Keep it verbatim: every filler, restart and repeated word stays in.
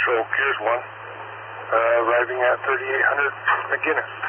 Control, Piers one, uh, arriving at thirty-eight hundred McGinnis.